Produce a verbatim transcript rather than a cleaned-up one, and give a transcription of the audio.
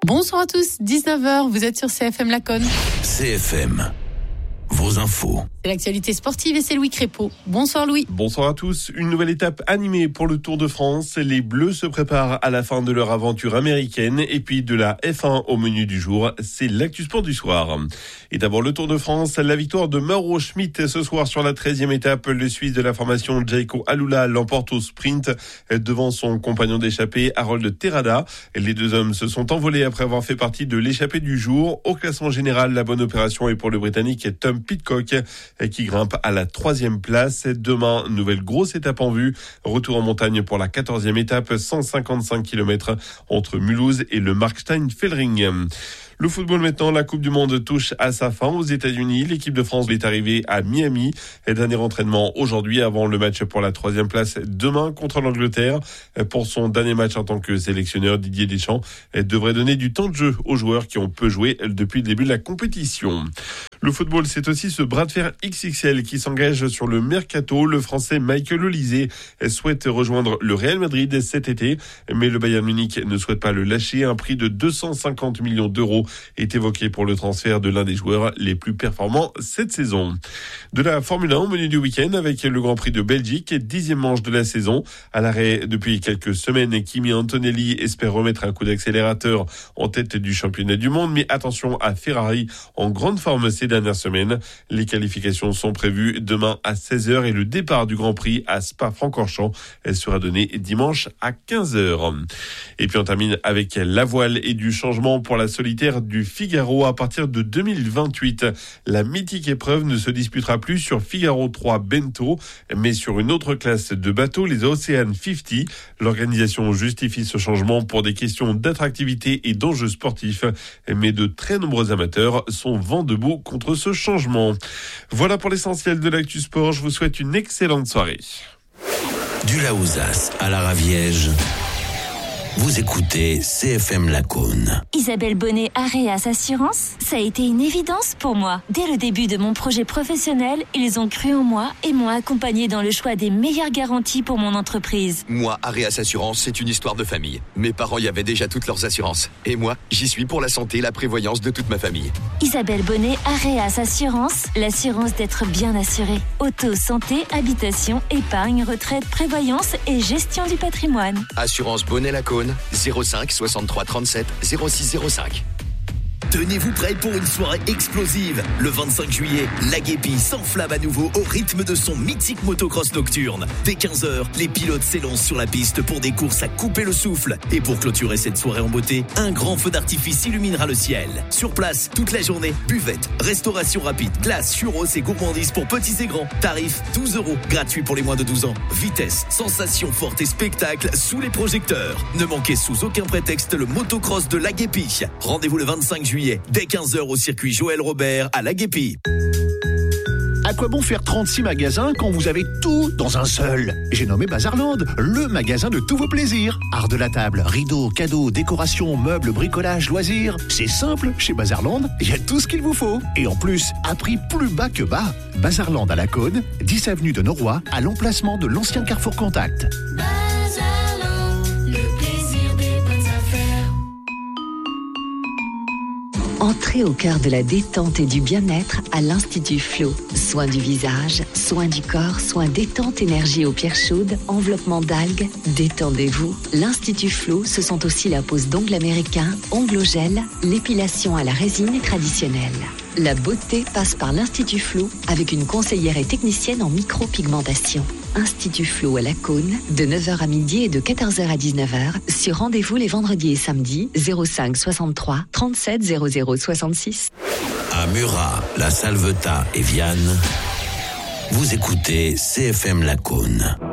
Bonsoir à tous, dix-neuf heures, vous êtes sur C F M Laconne. C F M, vos infos. C'est l'actualité sportive et c'est Louis Crépeau. Bonsoir Louis. Bonsoir à tous. Une nouvelle étape animée pour le Tour de France. Les Bleus se préparent à la fin de leur aventure américaine et puis de la F un au menu du jour. C'est l'actu sport du soir. Et d'abord le Tour de France, la victoire de Mauro Schmid ce soir sur la treizième étape. Le Suisse de la formation Jaiko Alula l'emporte au sprint devant son compagnon d'échappée Harold Terrada. Les deux hommes se sont envolés après avoir fait partie de l'échappée du jour. Au classement général, la bonne opération est pour le Britannique Tom Pidcock qui grimpe à la troisième place. Demain, nouvelle grosse étape en vue. Retour en montagne pour la quatorzième étape, cent cinquante-cinq kilomètres entre Mulhouse et le Markstein-Fellring. Le football maintenant, la Coupe du Monde touche à sa fin aux États-Unis. L'équipe de France est arrivée à Miami. Et dernier entraînement aujourd'hui avant le match pour la troisième place demain contre l'Angleterre. Pour son dernier match en tant que sélectionneur, Didier Deschamps devrait donner du temps de jeu aux joueurs qui ont peu joué depuis le début de la compétition. Le football, c'est aussi ce bras de fer X X L qui s'engage sur le mercato. Le Français Michael Olise souhaite rejoindre le Real Madrid cet été, mais le Bayern Munich ne souhaite pas le lâcher. Un prix de deux cent cinquante millions d'euros est évoqué pour le transfert de l'un des joueurs les plus performants cette saison. De la Formule un au menu du week-end avec le Grand Prix de Belgique, dixième manche de la saison. À l'arrêt depuis quelques semaines, Kimi Antonelli espère remettre un coup d'accélérateur en tête du championnat du monde, mais attention à Ferrari en grande forme ces dernières semaines. Les qualifications sont prévues demain à seize heures et le départ du Grand Prix à Spa-Francorchamps sera donné dimanche à quinze heures. Et puis on termine avec la voile et du changement pour la solitaire du Figaro à partir de deux mille vingt-huit. La mythique épreuve ne se disputera plus sur Figaro trois Bento, mais sur une autre classe de bateaux, les Ocean cinquante. L'organisation justifie ce changement pour des questions d'attractivité et d'enjeux sportifs, mais de très nombreux amateurs sont vent debout contre ce changement. Voilà pour l'essentiel de l'actu sport. Je vous souhaite une excellente soirée. Du Laouzas à la Raviège, vous écoutez C F M Laconne. Isabelle Bonnet, Areas Assurance, ça a été une évidence pour moi. Dès le début de mon projet professionnel, ils ont cru en moi et m'ont accompagné dans le choix des meilleures garanties pour mon entreprise. Moi, Areas Assurance, c'est une histoire de famille. Mes parents y avaient déjà toutes leurs assurances. Et moi, j'y suis pour la santé et la prévoyance de toute ma famille. Isabelle Bonnet, Areas Assurance, l'assurance d'être bien assuré. Auto, santé, habitation, épargne, retraite, prévoyance et gestion du patrimoine. Assurance Bonnet Laconne, zéro cinq soixante-trois trente-sept zéro six zéro cinq. Tenez-vous prêts pour une soirée explosive. Le vingt-cinq juillet, la Guépie s'enflamme à nouveau au rythme de son mythique motocross nocturne. Dès quinze heures, les pilotes s'élancent sur la piste pour des courses à couper le souffle. Et pour clôturer cette soirée en beauté, un grand feu d'artifice illuminera le ciel. Sur place, toute la journée, buvette, restauration rapide, glace, churros et gourmandises pour petits et grands. Tarif douze euros, gratuit pour les moins de douze ans. Vitesse, sensation forte et spectacle sous les projecteurs. Ne manquez sous aucun prétexte le motocross de la Guépie. Rendez-vous le vingt-cinq juillet. Dès quinze heures au circuit Joël Robert à La Guépie. À quoi bon faire trente-six magasins quand vous avez tout dans un seul ? J'ai nommé Bazarland, le magasin de tous vos plaisirs. Art de la table, rideaux, cadeaux, décorations, meubles, bricolage, loisirs. C'est simple, chez Bazarland, il y a tout ce qu'il vous faut. Et en plus, à prix plus bas que bas. Bazarland à la Cône, dix avenue de Noroy, à l'emplacement de l'ancien Carrefour Contact. Entrez au cœur de la détente et du bien-être à l'Institut Flow. Soins du visage, soins du corps, soins détente, énergie aux pierres chaudes, enveloppement d'algues. Détendez-vous. L'Institut Flow, ce sont aussi la pose d'ongles américains, ongles au gel, l'épilation à la résine et traditionnelle. La beauté passe par l'Institut Flow avec une conseillère et technicienne en micropigmentation. Institut Flow à la Cône, de neuf heures à midi et de quatorze heures à dix-neuf heures, sur rendez-vous les vendredis et samedis, zéro cinq soixante-trois trente-sept zéro zéro soixante-six. À Murat, La Salvetat et Vianne, vous écoutez C F M Laconne.